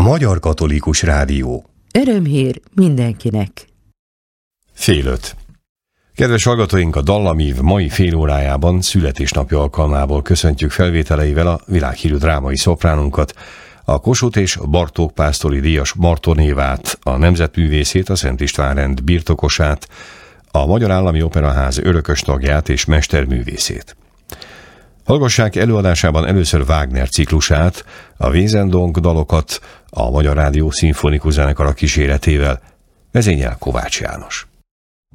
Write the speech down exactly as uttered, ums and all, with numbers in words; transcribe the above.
Magyar Katolikus Rádió. Örömhír mindenkinek. Fél öt. Kedves hallgatóink, a Dallamív mai fél órájában születésnapja alkalmából köszöntjük felvételeivel a világhírű drámai szopránunkat, a Kossuth és Bartók Pásztori díjas Martonévát, a nemzetművészét, a Szent István-rend birtokosát, a Magyar Állami Operaház örökös tagját és mesterművészét. Hallgassák előadásában először Wagner ciklusát, a Wesendonck dalokat, a Magyar Rádió szimfonikus zenekara kíséretével, vezényel Kovács János.